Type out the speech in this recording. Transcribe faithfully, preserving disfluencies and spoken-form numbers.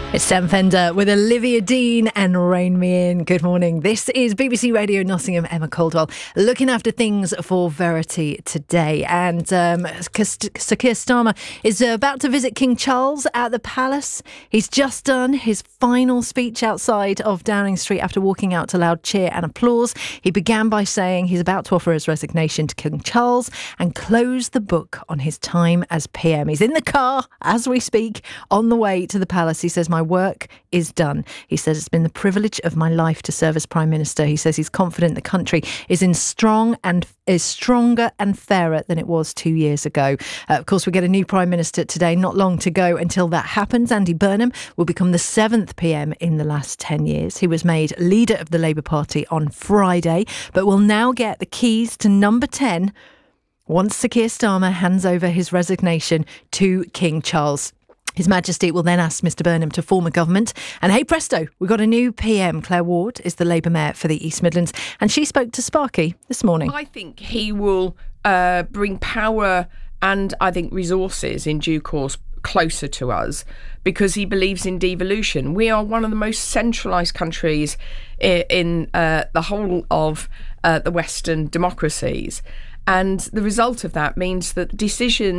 It's Sam Fender with Olivia Dean and Rain Me In. Good morning. This is B B C Radio Nottingham. Emma Caldwell looking after things for Verity today. And um, Sir Keir Starmer is about to visit King Charles at the palace. He's just done his final speech outside of Downing Street after walking out to loud cheer and applause. He began by saying he's about to offer his resignation to King Charles and close the book on his time as P M. He's in the car as we speak on the way to the palace. He says, "My work is done." He says, "It's been the privilege of my life to serve as Prime Minister." He says he's confident the country is in strong and is stronger and fairer than it was two years ago. Uh, of course, we get a new Prime Minister today, not long to go until that happens. Andy Burnham will become the seventh P M in the last ten years. He was made leader of the Labour Party on Friday, but will now get the keys to number ten once Sir Keir Starmer hands over his resignation to King Charles. His Majesty will then ask Mr Burnham to form a government. And hey presto, we've got a new P M. Claire Ward is the Labour Mayor for the East Midlands. And she spoke to Sparky this morning. I think he will uh, bring power and I think resources in due course closer to us because he believes in devolution. We are one of the most centralised countries in, in uh, the whole of uh, the Western democracies. And the result of that means that decisions